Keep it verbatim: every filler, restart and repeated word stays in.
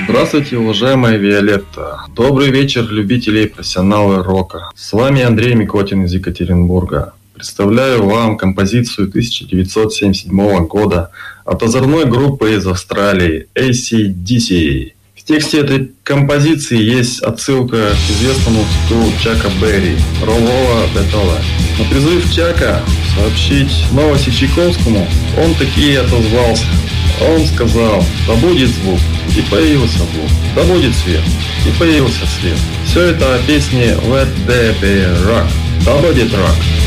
Здравствуйте, уважаемая Виолетта. Добрый вечер, любители и профессионалы рока. С вами Андрей Микотин из Екатеринбурга. Представляю вам композицию тысяча девятьсот семьдесят седьмого года от озорной группы из Австралии эй си ди си. В тексте этой композиции есть отсылка к известному хиту Чака Берри «Roll Over the Tower». На призыв Чака сообщить новости Чайковскому он таки отозвался. Он сказал: «Да будет звук», и появился звук. «Да будет свет», и появился свет. Все это о песне «Let there be rock», «Да будет рок».